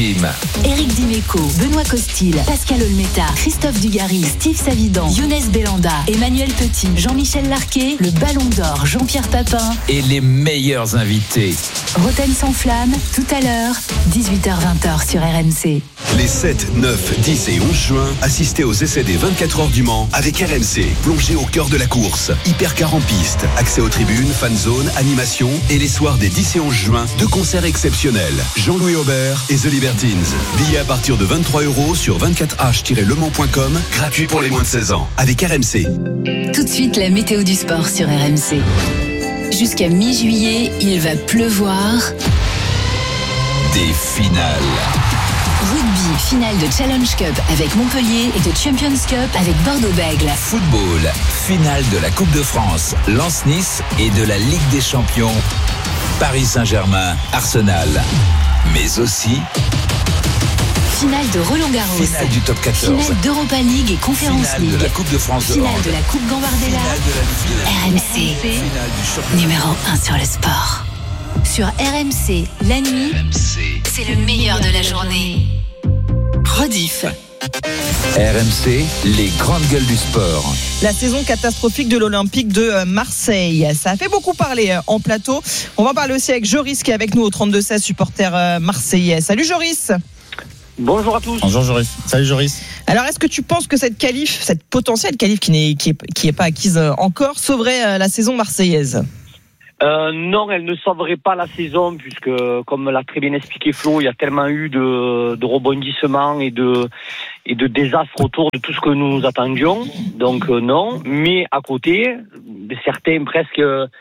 Éric Dimeco, Benoît Costil, Pascal Olmeta, Christophe Dugarry, Steve Savidan, Younes Belanda, Emmanuel Petit, Jean-Michel Larquet, le Ballon d'Or, Jean-Pierre Papin et les meilleurs invités. Roten sans flamme, tout à l'heure, 18h-20h sur RMC. Les 7, 9, 10 et 11 juin, assistez aux essais des 24 heures du Mans avec RMC. Plongez au cœur de la course. Hypercar en piste, accès aux tribunes, fan zone, animation et les soirs des 10 et 11 juin, 2 concerts exceptionnels. Jean-Louis Aubert et The Libertines. Billets à partir de 23 € sur 24h-lemans.com, gratuit pour les moins de 16 ans. Avec RMC. Tout de suite, la météo du sport sur RMC. Jusqu'à mi-juillet, il va pleuvoir. Des finales. Rugby, finale de Challenge Cup avec Montpellier et de Champions Cup avec Bordeaux-Bègles. Football, finale de la Coupe de France, Lens-Nice et de la Ligue des Champions, Paris Saint-Germain, Arsenal. Mais aussi finale de Roland-Garros, finale du Top 14, finale d'Europa League et Conference finale League, de la Coupe de France de finale hand, de la Coupe Gambardella. RMC, numéro 1 sur le sport. Sur RMC, la nuit, c'est le meilleur de la journée. Rediff. RMC, les grandes gueules du sport. La saison catastrophique de l'Olympique de Marseille. Ça a fait beaucoup parler en plateau. On va en parler aussi avec Joris qui est avec nous au 32-16, supporter marseillais. Salut Joris. Bonjour à tous. Bonjour Joris. Salut Joris. Alors est-ce que tu penses que cette qualif, cette potentielle qualif qui est pas acquise encore, sauverait la saison marseillaise ? Non, elle ne sauverait pas la saison puisque, comme l'a très bien expliqué Flo, il y a tellement eu de rebondissements et de désastres autour de tout ce que nous attendions. Donc non, mais à côté, certains presque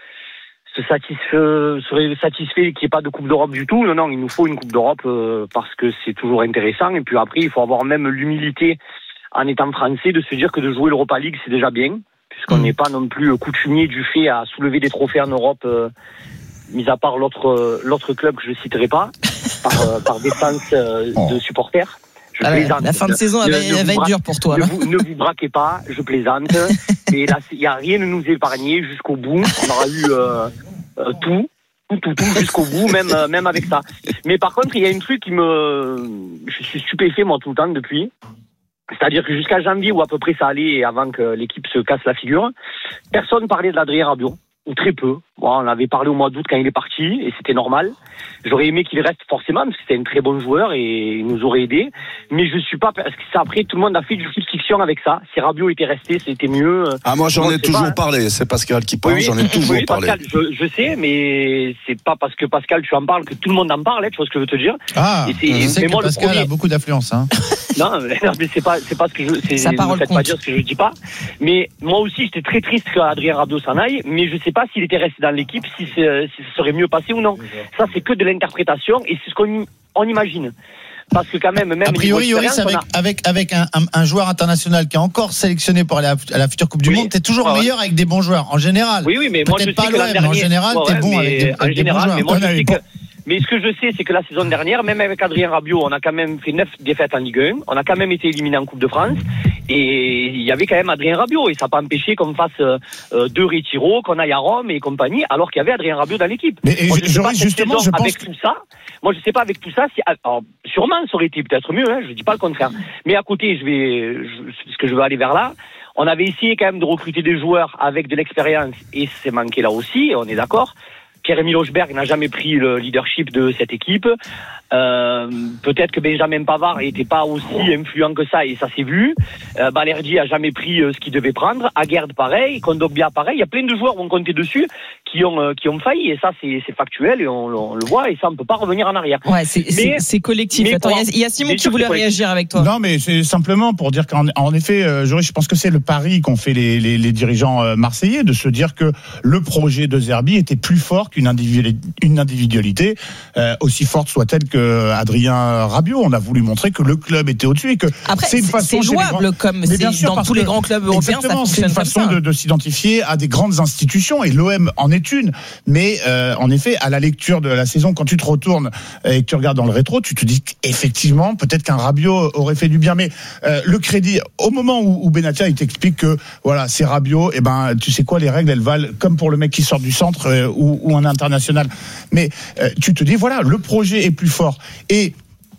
seraient satisfaits qu'il n'y ait pas de Coupe d'Europe du tout. Non, il nous faut une Coupe d'Europe parce que c'est toujours intéressant. Et puis après, il faut avoir même l'humilité en étant français de se dire que de jouer l'Europa League, c'est déjà bien. Puisqu'on n'est pas non plus coutumier du fait à soulever des trophées en Europe, mis à part l'autre club que je ne citerai pas, par défense de supporters. Je plaisante. La fin de saison va être dure pour toi. Ne vous braquez pas, je plaisante. Et là, il n'y a rien à nous épargner jusqu'au bout. On aura eu tout jusqu'au bout, même avec ça. Mais par contre, il y a un truc je suis stupéfait moi tout le temps depuis. C'est-à-dire que jusqu'à janvier, où à peu près ça allait, et avant que l'équipe se casse la figure, personne parlait de l'Adrien Rabiot, ou très peu. Bon, on avait parlé au mois d'août quand il est parti, et c'était normal. J'aurais aimé qu'il reste forcément, parce que c'était un très bon joueur, et il nous aurait aidé. Mais je suis pas, parce que ça, après, tout le monde a fait du fiction avec ça. Si Rabiot était resté, c'était mieux. Ah, moi, j'en ai toujours parlé. C'est Pascal qui parle, j'en ai toujours parlé. Pascal, je sais, mais c'est pas parce que Pascal, tu en parles que tout le monde en parle, tu vois ce que je veux te dire. Ah, je sais que Pascal a beaucoup d'affluence, hein. Non, mais c'est pas ce que je, sa parole ne faites pas dire ce que je dis pas. Mais moi aussi, j'étais très triste qu'Adrien Rabiot s'en aille, mais je sais pas s'il était resté dans l'équipe, si ça serait mieux passé ou non. Ça, c'est que de l'interprétation et c'est ce qu'on imagine. Parce que quand même a priori, Yoris, avec un joueur international qui est encore sélectionné pour aller à la future Coupe du Monde, t'es toujours meilleur avec des bons joueurs, en général. Oui, mais moi, je sais que l'an dernier, en général, t'es bon avec des bons joueurs. Mais moi, je sais que... Mais ce que je sais, c'est que la saison dernière, même avec Adrien Rabiot, on a quand même fait 9 défaites en Ligue 1. On a quand même été éliminé en Coupe de France. Et il y avait quand même Adrien Rabiot. Et ça n'a pas empêché qu'on fasse 2 retiros, qu'on aille à Rome et compagnie, alors qu'il y avait Adrien Rabiot dans l'équipe. Mais justement, je pense tout ça. Moi, je sais pas avec tout ça. Alors, sûrement, ça aurait été peut-être mieux. Je dis pas le contraire. Mais à côté, parce que je veux aller vers là. On avait essayé quand même de recruter des joueurs avec de l'expérience. Et c'est manqué là aussi. On est d'accord. Pierre-Emile Hochberg n'a jamais pris le leadership de cette équipe. Peut-être que Benjamin Pavard n'était pas aussi influent que ça, et ça s'est vu. Balerdi a jamais pris ce qu'il devait prendre. Aguerd pareil, Kondogbia pareil. Il y a plein de joueurs où on comptait dessus qui ont failli, et ça c'est factuel et on le voit, et ça on ne peut pas revenir en arrière. Ouais, c'est collectif. Attends, il y a Simon qui voulait réagir avec toi. Non, mais c'est simplement pour dire qu'en effet, Joris, je pense que c'est le pari qu'ont fait les dirigeants marseillais, de se dire que le projet de Zerbi était plus fort qu'une individualité, aussi forte soit-elle que Adrien Rabiot. On a voulu montrer que le club était au-dessus et que après, c'est jouable comme c'est dans tous les grands clubs européens. Exactement, c'est une façon de s'identifier à des grandes institutions, et l'OM en est une. Mais en effet, à la lecture de la saison, quand tu te retournes et que tu regardes dans le rétro, tu te dis qu'effectivement, peut-être qu'un Rabiot aurait fait du bien. Mais le crédit, au moment où Benatia il t'explique que voilà, c'est Rabiot, et ben tu sais quoi, les règles elles valent comme pour le mec qui sort du centre ou un international. Mais tu te dis voilà, le projet est plus fort. Et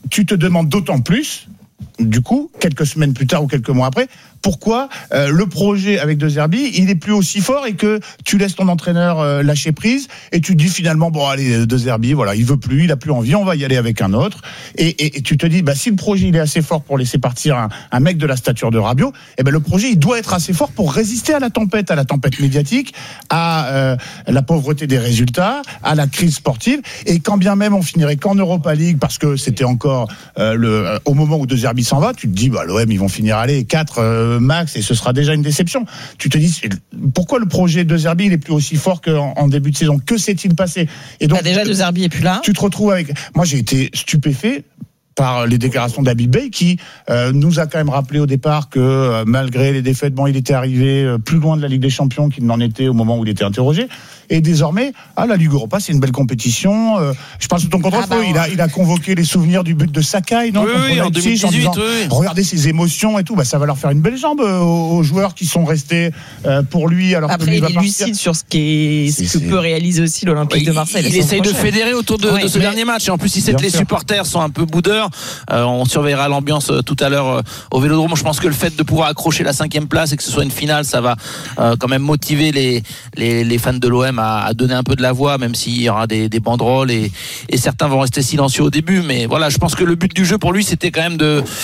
tu te demandes d'autant plus, du coup, quelques semaines plus tard ou quelques mois après, pourquoi le projet avec De Zerbi, il est plus aussi fort et que tu laisses ton entraîneur lâcher prise et tu te dis finalement, bon allez, De Zerbi, voilà, il veut plus, il a plus envie, on va y aller avec un autre. Et tu te dis, bah si le projet il est assez fort pour laisser partir un mec de la stature de Rabiot, eh ben le projet il doit être assez fort pour résister à la tempête médiatique, à la pauvreté des résultats, à la crise sportive. Et quand bien même on finirait qu'en Europa League, parce que c'était encore au moment où De Zerbi s'en va, tu te dis, bah l'OM ils vont finir aller 4 max et ce sera déjà une déception. Tu te dis pourquoi le projet De Zerbi il est plus aussi fort qu'en début de saison? Que s'est-il passé? Et donc déjà De Zerbi est plus là. Tu te retrouves avec. Moi j'ai été stupéfait par les déclarations d'Habib Beye qui nous a quand même rappelé au départ que malgré les défaites, il était arrivé plus loin de la Ligue des Champions qu'il n'en était au moment où il était interrogé. Et désormais, la Ligue Europa, c'est une belle compétition. Je pense que ton contre-feu, il a convoqué les souvenirs du but de Sakai, non? Oui, en 2018. En disant, regardez ses émotions et tout. Ça va leur faire une belle jambe aux joueurs qui sont restés pour lui. Alors après, que lui il va est partir. lucide sur ce que peut réaliser aussi l'Olympique de Marseille. Il essaye de fédérer autour de ce dernier match. Et en plus, il sait que les supporters sont un peu boudeurs. On surveillera l'ambiance tout à l'heure au Vélodrome. Je pense que le fait de pouvoir accrocher la 5e place et que ce soit une finale, ça va quand même motiver les fans de l'OM à donner un peu de la voix, même s'il y aura des banderoles et certains vont rester silencieux au début. Mais voilà, je pense que le but du jeu pour lui, c'était quand même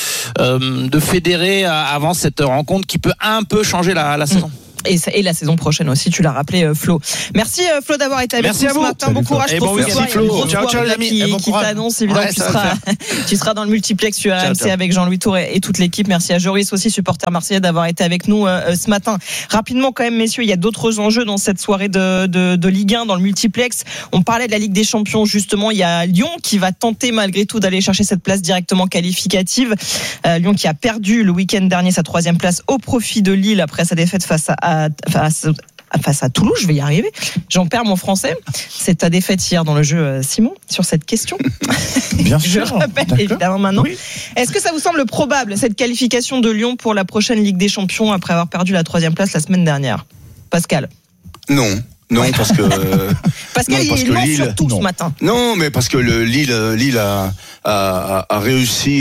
de fédérer avant cette rencontre qui peut un peu changer la saison. Et la saison prochaine aussi, tu l'as rappelé, Flo. Merci Flo d'avoir été avec nous ce matin. Bon courage pour ce soir. Ciao les amis. Qui t'annonce évidemment tu seras dans le multiplex sur RMC avec Jean-Louis Tour et toute l'équipe. Merci à Joris aussi, supporter marseillais, d'avoir été avec nous ce matin. Rapidement quand même, messieurs, il y a d'autres enjeux dans cette soirée de Ligue 1 dans le multiplex. On parlait de la Ligue des Champions justement. Il y a Lyon qui va tenter malgré tout d'aller chercher cette place directement qualificative. Lyon qui a perdu le week-end dernier sa 3e place au profit de Lille après sa défaite face à Toulouse, je vais y arriver. J'en perds mon français. C'est ta défaite hier dans le jeu, Simon, sur cette question. Bien sûr. Je rappelle évidemment maintenant. Oui. Est-ce que ça vous semble probable, cette qualification de Lyon pour la prochaine Ligue des Champions après avoir perdu la 3e place la semaine dernière? Pascal? Non, parce que Pascal, il ment surtout ce matin. Non, mais parce que Lille a réussi,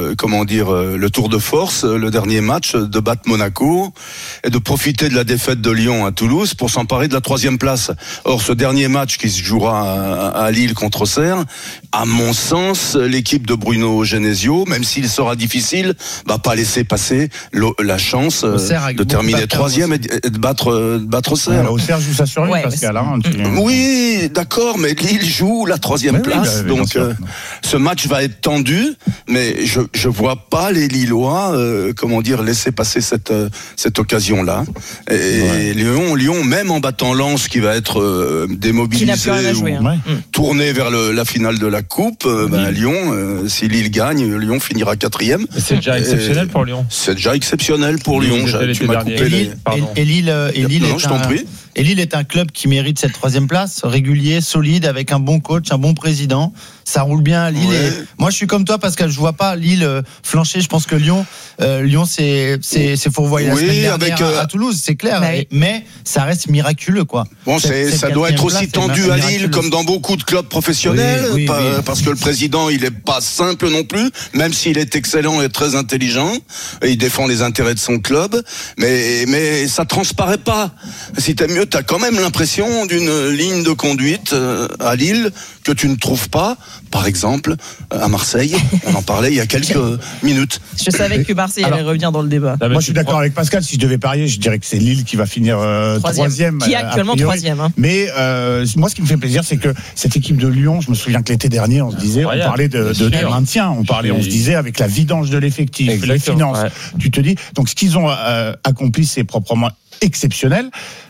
le tour de force, le dernier match, de battre Monaco et de profiter de la défaite de Lyon à Toulouse pour s'emparer de la 3e place. Or, ce dernier match qui se jouera à Lille contre Auxerre, à mon sens, l'équipe de Bruno Genesio, même s'il sera difficile, va pas laisser passer la chance de terminer 3e et de battre Auxerre. Auxerre joue sa survie. Pascal, Oui, d'accord, mais Lille joue la 3e place, donc ce match va être tendu, mais je vois pas les Lillois, laisser passer cette occasion-là. Et Lyon, même en battant Lens, qui va être démobilisé tourné vers la finale de la Coupe, Lyon, si Lille gagne, Lyon finira 4e. C'est déjà exceptionnel pour Lyon. C'est déjà exceptionnel pour Lyon. Tu m'as coupé et Lille non, je t'en prie. Et Lille est un club qui mérite cette 3e place, régulier, solide, avec un bon coach, un bon président. Ça roule bien à Lille. Ouais. Et moi, je suis comme toi, Pascal. Je vois pas Lille flancher. Je pense que Lyon, c'est fourvoyé la semaine dernière à Toulouse, c'est clair. Mais ça reste miraculeux, quoi. Bon, ça doit être aussi tendu à Lille, comme dans beaucoup de clubs professionnels, parce que le président, il est pas simple non plus, même s'il est excellent et très intelligent. Et il défend les intérêts de son club, mais ça transparaît pas. Si t'aimes mieux, t'as quand même l'impression d'une ligne de conduite à Lille que tu ne trouves pas, par exemple, à Marseille. On en parlait il y a quelques minutes. Je savais que Marseille allait revenir dans le débat. Moi, je suis d'accord avec Pascal. Si je devais parier, je dirais que c'est Lille qui va finir 3e. Qui est actuellement 3e. Mais moi, ce qui me fait plaisir, c'est que cette équipe de Lyon, je me souviens que l'été dernier, on se disait, on parlait de maintien. On se disait avec la vidange de l'effectif, les finances. Ouais. Tu te dis, donc ce qu'ils ont accompli, c'est proprement exceptionnel.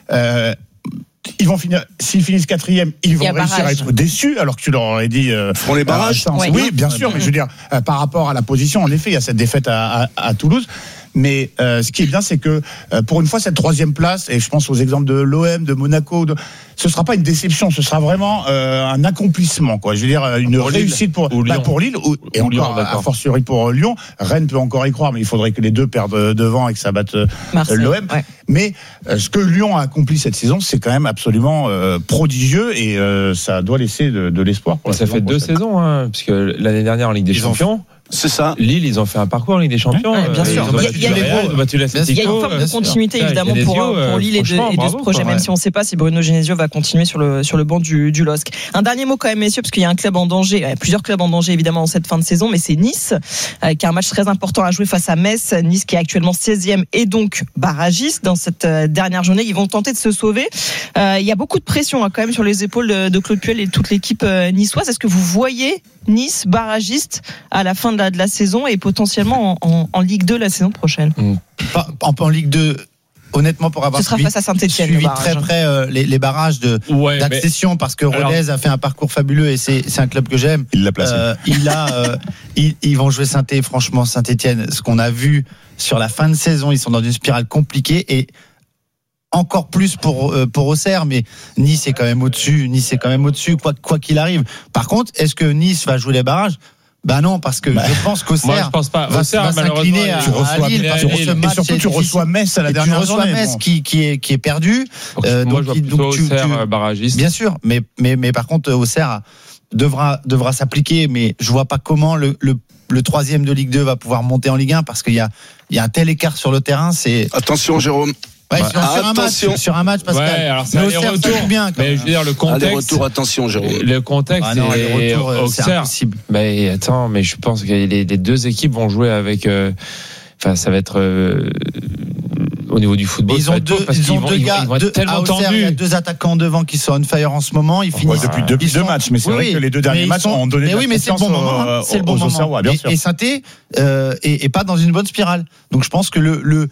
Ils vont finir, s'ils finissent 4e, ils vont réussir à être déçus, alors que tu leur aurais dit feront les barrages. Oui, bien sûr, mais je veux dire, par rapport à la position, en effet, il y a cette défaite à Toulouse. Mais ce qui est bien, c'est que pour une fois, cette 3e place, et je pense aux exemples de l'OM, de Monaco, ce sera pas une déception, ce sera vraiment un accomplissement, quoi. Je veux dire, une réussite pour Lille et encore a fortiori pour Lyon. Rennes peut encore y croire, mais il faudrait que les deux perdent devant et que ça batte l'OM. Ouais. Mais ce que Lyon a accompli cette saison, c'est quand même absolument prodigieux et ça doit laisser de l'espoir. Pour ça fait 2 saisons, hein, puisque l'année dernière en Ligue des Champions. C'est ça. Lille, ils ont fait un parcours en Ligue des Champions. Bien sûr. Il y a une forme de continuité évidemment pour Lille et de ce projet, même si on ne sait pas si Bruno Genesio va continuer sur le banc du LOSC. Un dernier mot quand même, messieurs, parce qu'il y a un club en danger, plusieurs clubs en danger évidemment en cette fin de saison, mais c'est Nice qui a un match très important à jouer face à Metz. Nice qui est actuellement 16e et donc barragiste dans cette dernière journée. Ils vont tenter de se sauver. Il y a beaucoup de pression quand même sur les épaules de Claude Puel et de toute l'équipe niçoise. Est-ce que vous voyez Nice barragiste à la fin de la saison et potentiellement en Ligue 2 la saison prochaine? En Ligue 2, honnêtement, pour avoir suivi très près les barrages d'accession, parce que Rodez a fait un parcours fabuleux et c'est un club que j'aime. Il l'a placé. Ils vont jouer Saint-Étienne, franchement, Saint-Étienne, ce qu'on a vu sur la fin de saison, ils sont dans une spirale compliquée et encore plus pour Auxerre, mais Nice est quand même au-dessus. Quoi qu'il arrive. Par contre, est-ce que Nice va jouer les barrages? Ben non, parce que je pense qu'Auxerre va s'incliner à Lille. Et surtout, tu reçois Metz à la dernière journée. Tu reçois Metz qui est perdu. Moi, je vois plutôt Auxerre barragiste. Bien sûr, mais par contre, Auxerre devra s'appliquer, mais je vois pas comment le troisième de Ligue 2 va pouvoir monter en Ligue 1 parce qu'il y a un tel écart sur le terrain. Attention, Jérôme. Ouais, sur un match, Pascal. Ouais, alors c'est aller-retour bien. Mais je veux dire, le contexte. Aller-retour, attention, Jérôme. Le contexte est c'est impossible. Mais attends, mais je pense que les deux équipes vont jouer avec. Ça va être. Au niveau du football, ils ont deux gars tellement tendus. Il y a 2 attaquants devant qui sont on fire en ce moment. Ils finissent depuis 2 matchs, mais c'est vrai que les 2 derniers matchs ont donné de la confiance c'est le bon moment. Et Saint-Étienne est pas dans une bonne spirale. Donc je pense que